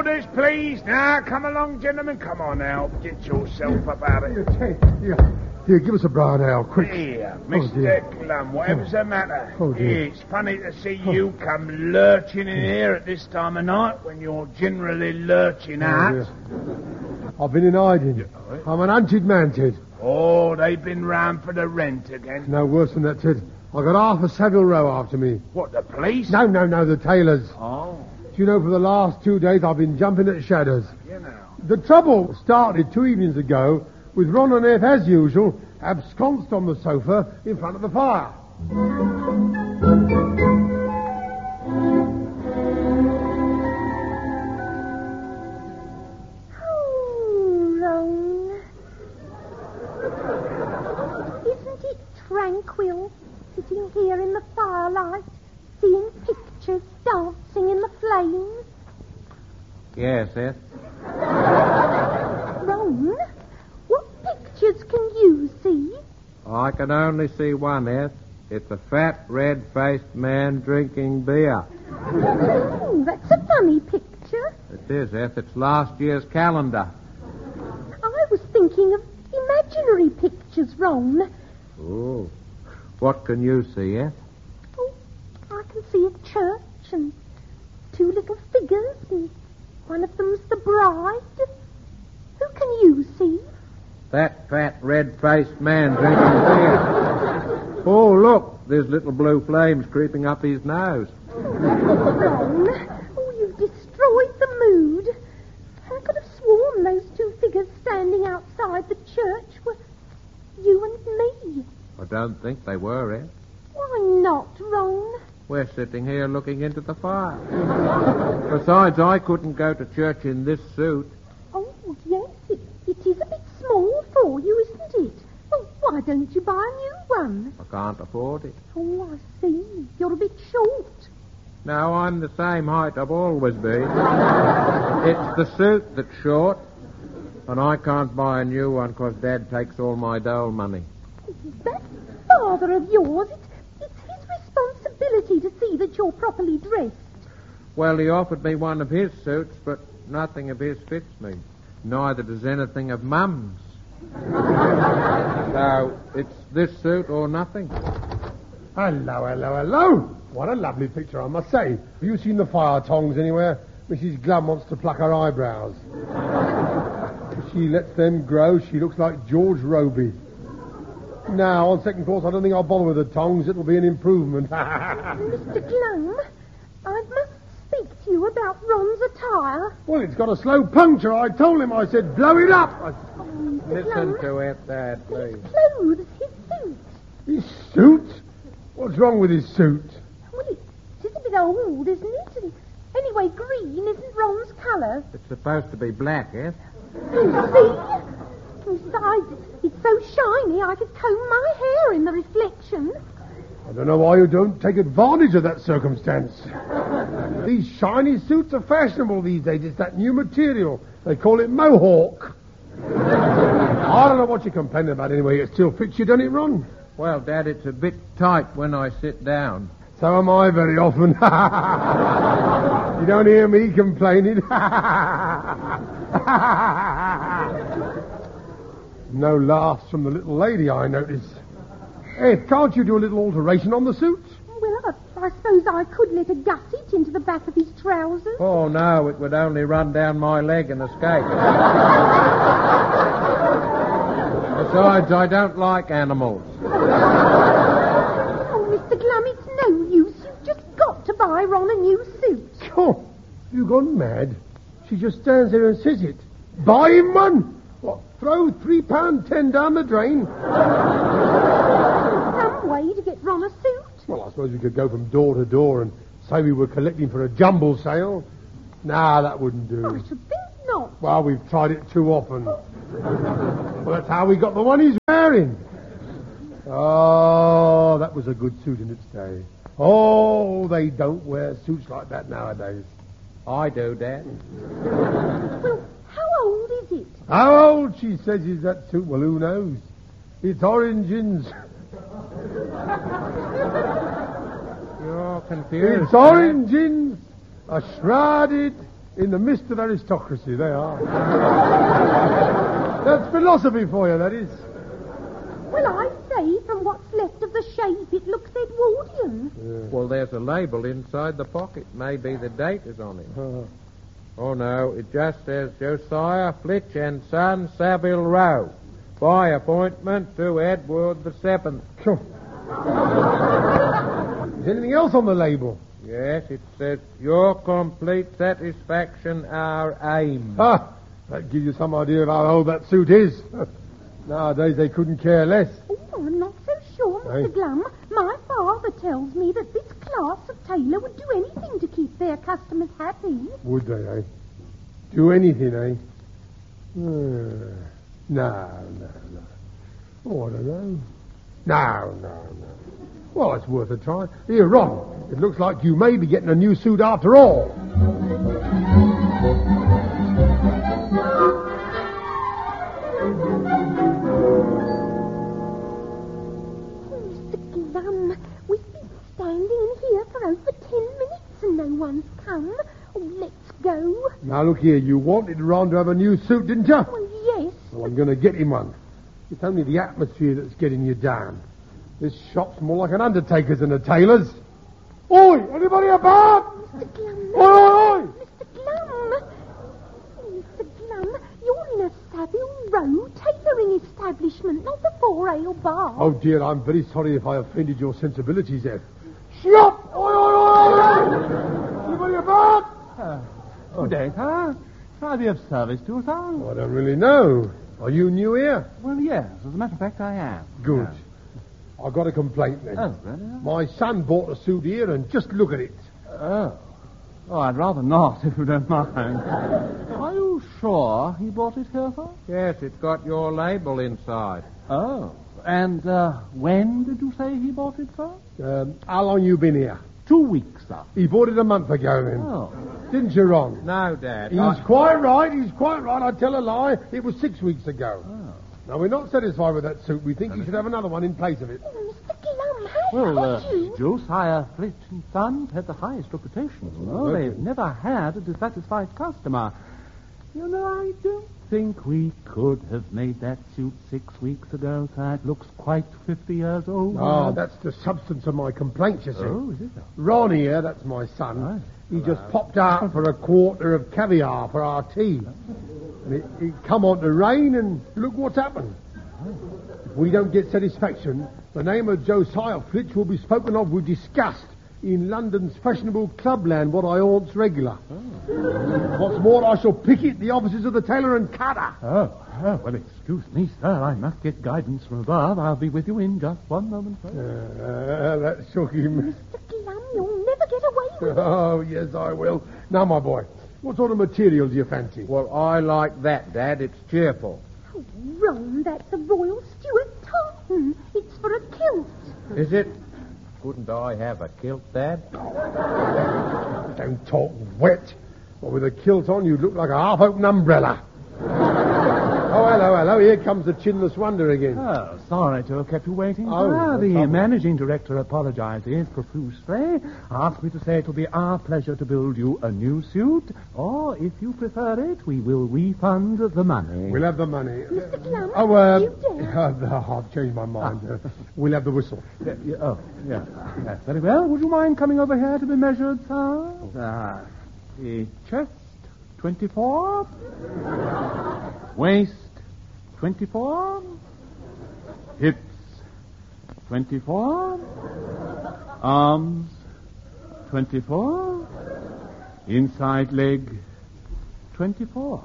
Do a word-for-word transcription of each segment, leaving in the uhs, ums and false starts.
Orders, please. Now, come along, gentlemen. Come on now. Get yourself up out of Here, take, here, here, give us a brown ale, quick. Here, Oh, Mister dear. Glum, whatever's the matter? Oh, dear. It's funny to see you come lurching in here at this time of night when you're generally lurching Oh, out. dear. I've been in hiding. I'm an hunted man, Ted. Oh, they've been round for the rent again. No worse than that, Ted. I got half a Savile Row after me. What, the police? No, no, no, the tailors. Oh, Do you know, for the last two days I've been jumping at shadows. you know. The trouble started two evenings ago with Ron and Eth, as usual, absconced on the sofa in front of the fire. Oh, Ron. Isn't it tranquil, sitting here in the firelight, seeing pictures dancing in the flames? Yes, Eth. Ron, what pictures can you see? I can only see one, Eth. It's a fat, red-faced man drinking beer. Oh, that's a funny picture. It is, Eth. It's last year's calendar. I was thinking of imaginary pictures, Ron. Oh. What can you see, Eth? Oh, I can see a church and two little figures, and one of them's the bride. Who can you see? That fat, red-faced man drinking beer. Oh, look, there's little blue flames creeping up his nose. Ron, oh, you've destroyed the mood. I could have sworn those two figures standing outside the church were you and me. I don't think they were, Eth. Why not, Ron? We're sitting here looking into the fire. Besides, I couldn't go to church in this suit. Oh, yes, it, it is a bit small for you, isn't it? Well, why don't you buy a new one? I can't afford it. Oh, I see. You're a bit short. No, I'm the same height I've always been. It's the suit that's short, and I can't buy a new one because Dad takes all my dole money. That father of yours, it, it's his responsibility to see that you're properly dressed. Well, he offered me one of his suits, but nothing of his fits me. Neither does anything of Mum's. So, it's this suit or nothing. Hello, hello, hello. What a lovely picture, I must say. Have you seen the fire tongs anywhere? Missus Glum wants to pluck her eyebrows. If she lets them grow, she looks like George Roby. Now, on second thoughts, I don't think I'll bother with the tongs. It'll be an improvement. Mister Glum, I must speak to you about Ron's attire. Well, it's got a slow puncture. I told him, I said, blow it up. I... Oh, Mister Listen Glum, to it, Dad, please. his clothes, his suit. His suit? What's wrong with his suit? Well, it, it is a bit old, isn't it? And anyway, green isn't Ron's colour. It's supposed to be black, eh? You see? Besides, it's, it's so shiny I could comb my hair in the reflection. I don't know why you don't take advantage of that circumstance. These shiny suits are fashionable these days. It's that new material. They call it mohawk. I don't know what you're complaining about anyway. It still fits you, doesn't it, Ron? Well, Dad, it's a bit tight when I sit down. So am I very often. You don't hear me complaining. No laughs from the little lady, I notice. Hey, can't you do a little alteration on the suit? Well, I, I suppose I could let a gusset into the back of his trousers. Oh, no, it would only run down my leg and escape. Besides, I don't like animals. Oh, Mister Glum, it's no use. You've just got to buy Ron a new suit. Oh, you gone mad? She just stands there and says it. Buy him one? What, throw three pound ten down the drain? Some way to get Ron a suit. Well, I suppose we could go from door to door and say we were collecting for a jumble sale. Nah, that wouldn't do. I should think not. Well, we've tried it too often. Well, that's how we got the one he's wearing. Oh, that was a good suit in its day. Oh, they don't wear suits like that nowadays. I do, Dad. Well, how old is it? How old, she says, is that suit? Well, who knows? It's origins. You're confused. It's origins. A shrouded In the midst of aristocracy, they are. That's philosophy for you, that is. Well, I say, from what's left of the shape, it looks Edwardian. Yeah. Well, there's a label inside the pocket. Maybe the date is on it. Uh, Oh, no, it just says Josiah Flitch and Son, Savile Row. By appointment to Edward the Seventh. sure. Is anything else on the label? Yes, it says, your complete satisfaction, our aim. Ah, that gives you some idea of how old that suit is. Nowadays, they couldn't care less. Oh, I'm not so sure, Mister Hey. Glum. My father tells me that this class of tailor would do anything to keep their customers happy. Would they, eh? Do anything, eh? Uh, no, no, no. Oh, I don't know. No, no, no. Well, it's worth a try. Here, Ron, it looks like you may be getting a new suit after all. Oh, Mister Glum, we've been standing in here for over ten minutes and no one's come. Oh, let's go. Now, look here, you wanted Ron to have a new suit, didn't you? Well, yes. Well, I'm going to get him one. It's only the atmosphere that's getting you down. This shop's more like an undertaker's than a tailor's. Oi, anybody about? Mister Glum. Oi, oi, oi! Mister Glum. Oh, Mister Glum, you're in a Savile Row tailoring establishment, not the Four Ale Bar. Oh, dear, I'm very sorry if I offended your sensibilities, Ed. Shop! Oi, oi, oi, oi! Anybody about? Good day, sir. Shall I be of service to you, sir? Oh, I don't really know. Are you new here? Well, yes. As a matter of fact, I am. Good. I've got a complaint then. Oh, really? My son bought a suit here and just look at it. Oh. Oh, I'd rather not, if you don't mind. Are you sure he bought it here, sir? Yes, it's got your label inside. Oh. And uh, when did you say he bought it, sir? Um, how long you been here? Two weeks, sir. He bought it a month ago then. Oh. Didn't you, Ron? No, Dad. He's I- quite right, he's quite right. I tell a lie. It was six weeks ago. Oh. Now, we're not satisfied with that suit. We think you should have another one in place of it. Oh, Mister Glum, how Well, uh, could you? Josiah Flitch and Sons had the highest reputation. You know, Okay. they've never had a dissatisfied customer. You know, I don't think we could have made that suit six weeks ago, sir. It looks quite fifty years old. Oh, that's the substance of my complaint, you see. Oh, is it? Ron here, that's my son. Right. He just popped out for a quarter of caviar for our tea. And it, it come on to rain, and look what's happened. If we don't get satisfaction, the name of Josiah Flitch will be spoken of with disgust in London's fashionable clubland, what I haunts regular. What's more, I shall picket the offices of the tailor and cutter. Oh, oh, well, excuse me, sir. I must get guidance from above. I'll be with you in just one moment, sir. Uh, that shook him. Mister Glum, you'll never get away with it. Oh, yes, I will. Now, my boy, what sort of material do you fancy? Well, I like that, Dad. It's cheerful. Oh, Ron, that's a Royal Stuart tartan. It's for a kilt. Is it? Couldn't I have a kilt, Dad? Don't talk wet. Well, with a kilt on, you'd look like a half-open umbrella. Oh, hello, hello. Here comes the chinless wonder again. Oh, sorry to have kept you waiting, Oh, sir. no The problem. managing director apologizes profusely. Asked me to say it will be our pleasure to build you a new suit, or if you prefer it, we will refund the money. We'll have the money. Mister Glum, Oh, uh, you dare. uh, I've changed my mind. Uh, we'll have the whistle. Yeah, yeah, oh, yeah. Yes, very well. Would you mind coming over here to be measured, sir? Ah, the chest, twenty-four. Waist, twenty-four. Hips, twenty-four. Arms, twenty-four. Inside leg, twenty-four.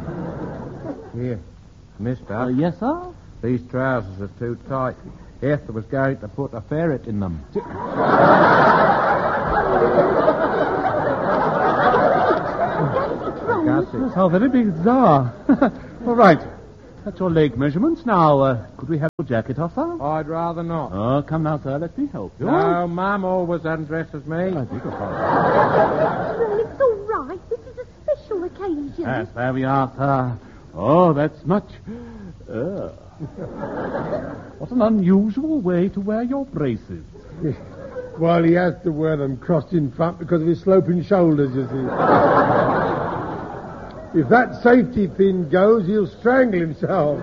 Here, mister. Uh, yes, sir? These trousers are too tight. Esther was going to put a ferret in them. Gussie. Yes, how very bizarre. All right. That's your leg measurements. Now, uh, could we have your jacket off, sir? I'd rather not. Oh, come now, sir. Let me help you. No, Mum always undresses me. I beg your pardon. Well, it's all right. This is a special occasion. Yes, there we are, sir. Oh, that's much. Uh. What an unusual way to wear your braces. Well, he has to wear them crossed in front because of his sloping shoulders, you see. If that safety pin goes, he'll strangle himself.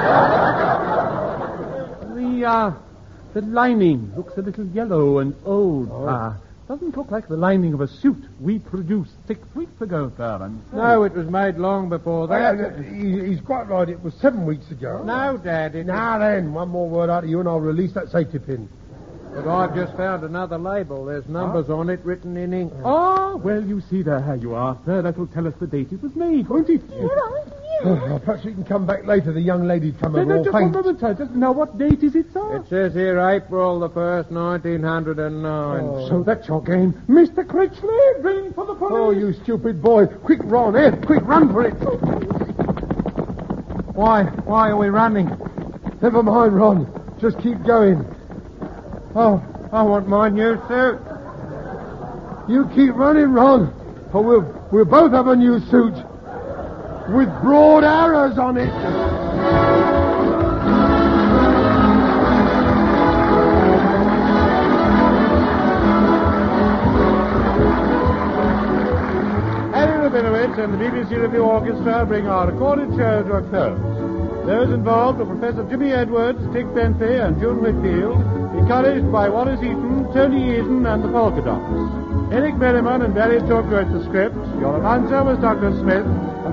The, uh, the lining looks a little yellow and old, Oh. sir. Doesn't look like the lining of a suit we produced six weeks ago, sir. I'm sorry. No, it was made long before that. Uh, he, he's quite right. It was seven weeks ago. No, Dad, it Now then, one more word out of you and I'll release that safety pin. But I've just found another label. There's numbers on it written in ink. Oh, well, you see there how you are, sir. That'll tell us the date it was made, won't it? Here I knew. Oh, perhaps we can come back later. The young lady's come No, over no, all just one faint. moment, sir. Just now, what date is it, sir? It says here April the first, nineteen hundred nine. Oh. So that's your game. Mister Critchley, ring for the police. Oh, you stupid boy. Quick, Ron, eh? Quick, run for it. Why? Why are we running? Never mind, Ron. Just keep going. Oh, I want my new suit. You keep running, Ron, or we'll, we'll both have a new suit with broad arrows on it. Harry Rabinowitz and the B B C Review Orchestra bring our recorded show to a close. Those involved were Professor Jimmy Edwards, Dick Bentley, and June Whitfield, encouraged by Wallace Eaton, Tony Eden, and the Polka Dots. Eric Merriman and Barry Took wrote the script. Your announcer was Douglas Smith.